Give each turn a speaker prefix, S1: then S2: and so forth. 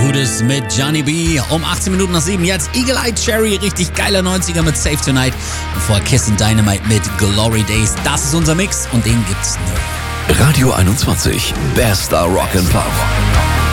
S1: Judas mit Johnny B. Um 18 Minuten nach 7 jetzt Eagle Eye Cherry, richtig geiler 90er mit Save Tonight. Bevor Kiss and Dynamite mit Glory Days. Das ist unser Mix und den gibt's neu.
S2: Radio 21, bester Rock'n'Pop.